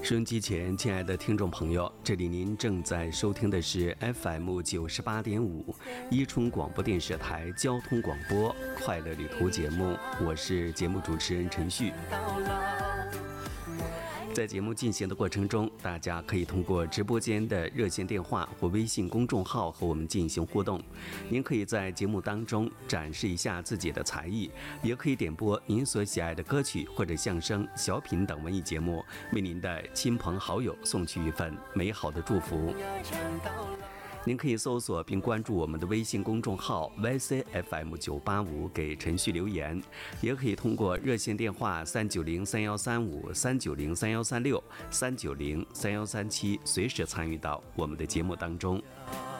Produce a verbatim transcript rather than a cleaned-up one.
收音机前，亲爱的听众朋友，这里您正在收听的是 F M 九十八点五伊春广播电视台交通广播快乐旅途节目，我是节目主持人陈旭。在节目进行的过程中，大家可以通过直播间的热线电话或微信公众号和我们进行互动。您可以在节目当中展示一下自己的才艺，也可以点播您所喜爱的歌曲或者相声、小品等文艺节目，为您的亲朋好友送去一份美好的祝福。您可以搜索并关注我们的微信公众号 Y C F M 九八五 给陈旭留言，也可以通过热线电话三九零三幺三五、三九零三幺三六、三九零三幺三七随时参与到我们的节目当中。